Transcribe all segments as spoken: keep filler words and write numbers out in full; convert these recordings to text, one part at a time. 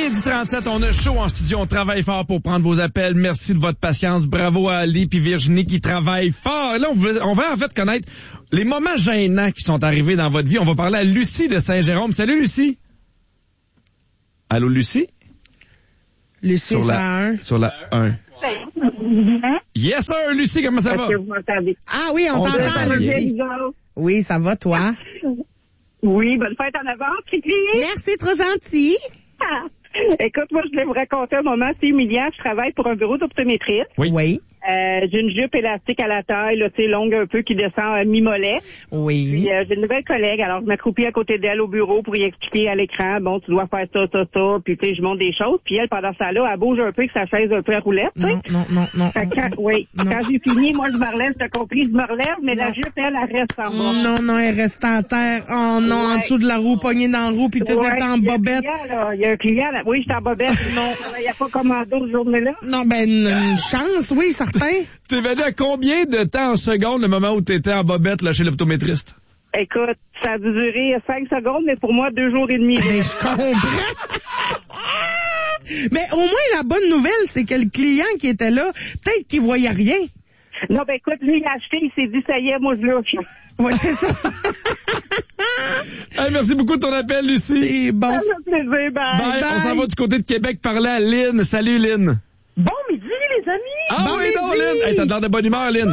midi trente-sept, on a chaud en studio, on travaille fort pour prendre vos appels. Merci de votre patience. Bravo à Ali puis Virginie qui travaillent fort. Et là, on va, on va en fait connaître les moments gênants qui sont arrivés dans votre vie. On va parler à Lucie de Saint-Jérôme. Salut Lucie. Allô Lucie? Lucie, sur ça la un. Sur la un. Yes sir, Lucie, comment ça va? Est-ce que vous m'entendez? Ah oui, on, On t'entend, t'entend Lucie. bien. Oui, ça va, toi? Oui, bonne fête en avance, Cricri. Merci, trop gentil. Ah. Écoute, moi, je voulais vous raconter un moment assez humiliant. Je travaille pour un bureau d'optométriste. Oui. Oui. Euh, j'ai une jupe élastique à la taille, là, tu sais, longue un peu, qui descend à mi-mollet. Oui. Puis, euh, j'ai une nouvelle collègue, alors je m'accroupis à côté d'elle au bureau pour y expliquer à l'écran, bon, tu dois faire ça, ça, ça, puis tu sais, je montre des choses. Puis elle, pendant ça là, elle bouge un peu avec sa chaise un peu à roulette, tu sais. Non, non, non, non. Fait que quand, oui, Non. quand j'ai fini, moi, je me relève, t'as compris, je me relève, mais Non. la jupe, elle, elle reste en bas. Non, non, elle reste en terre. Oh non, en Ouais. dessous de la roue, pognée dans la roue, puis tout Ouais, est en il y a un bobette. client, là, Il y a un client, là. Oui, j'étais en bobette, non, il n'y a pas commando cette journée-là. Non, ben, une, une chance, oui, certain. T'évalues à combien de temps en seconde le moment où t'étais en bobette là, chez l'optométriste? Écoute, ça a dû durer cinq secondes, mais pour moi, deux jours et demi. Mais je comprends. Mais au moins, la bonne nouvelle, c'est que le client qui était là, peut-être qu'il voyait rien. Non, ben écoute, lui, il a acheté, il s'est dit, ça y est, moi, je l'ai. Ouais, c'est ça. Hey, merci beaucoup de ton appel, Lucie. C'est bon. Ça fait plaisir, bye. Bye. Bye. On s'en va du côté de Québec parler à Lynn. Salut, Lynn. Bon midi, les amis! Ah Bon oui, non, midi. Lynn. Hey, t'as l'air de bonne humeur, Lynn.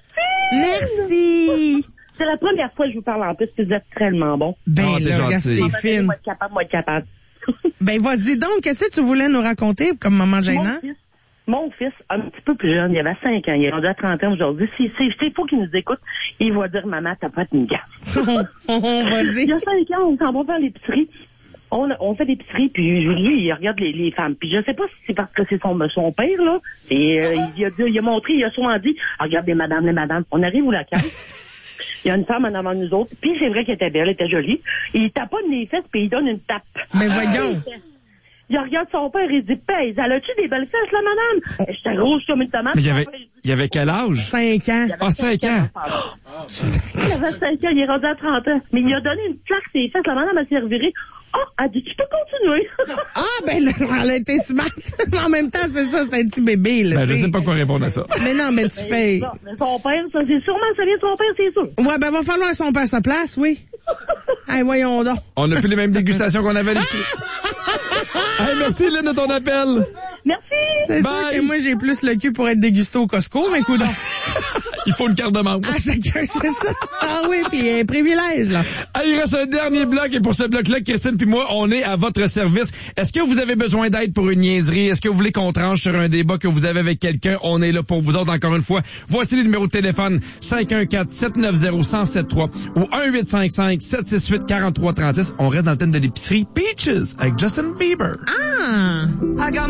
Merci. C'est la première fois que je vous parle en plus, puis vous êtes tellement bon. Ben, Ah, t'es là, gentil. regarde, c'est Moi, fine. être capable, moi, être capable. Ben, vas-y donc, qu'est-ce que tu voulais nous raconter comme moment Mon gênant? fils, mon fils, un petit peu plus jeune, il avait cinq ans, il est rendu à trente ans aujourd'hui. Si, si, s'il faut qu'il nous écoute, il va dire, maman, t'as pas de une gaffe. Vas-y. Il y a cinq ans, on s'en va faire l'épicerie. On, on fait l'épicerie, puis lui, il regarde les, les femmes. Puis je sais pas si c'est parce que c'est son, son père, là. Et euh, il, a, il a montré, il a souvent dit, ah, regarde les madames, les madames. On arrive où la caisse? Il y a une femme en avant de nous autres. Puis c'est vrai qu'elle était belle, elle était jolie. Il taponne les fesses, puis il donne une tape. Mais voyons. Il regarde son père et il dit, pèse, elle a-tu des belles fesses, là, madame? J'étais rouge comme une tomate. Mais il y avait, il y avait quel âge? Cinq ans. Ah, cinq ans. Il avait cinq ans, il est rendu à trente ans. Mais il a donné une claque ses fesses, la madame, elle s'est revirée. Oh, elle dit, tu peux continuer. Ah, ben, là, elle a été smart. En même temps, c'est ça, c'est un petit bébé, là. Ben, je tu sais. sais pas quoi répondre à ça. Mais non, mais tu fais. Ça, mais son père, ça, c'est sûrement, ça vient de son père, c'est sûr. Ouais, ben, va falloir que son père sa place, oui. Hey, voyons donc. On n'a plus les mêmes dégustations qu'on avait. Hey, merci, Lynn, de ton appel. Merci. C'est Bye. sûr que moi, j'ai plus le cul pour être dégusté au Costco, mais coudonc. Il faut une carte de membre. À chacun, c'est ça. Ah oui, puis un privilège, là. Ah, il reste un dernier bloc et pour ce bloc-là, Christine puis moi, on est à votre service. Est-ce que vous avez besoin d'aide pour une niaiserie? Est-ce que vous voulez qu'on tranche sur un débat que vous avez avec quelqu'un? On est là pour vous autres encore une fois. Voici les numéros de téléphone cinq un quatre, sept neuf zéro, un zéro sept trois ou un huit cinq cinq, sept six huit, quatre trois trois six. On reste dans le thème de l'épicerie Peaches avec Justin Bieber. Ah!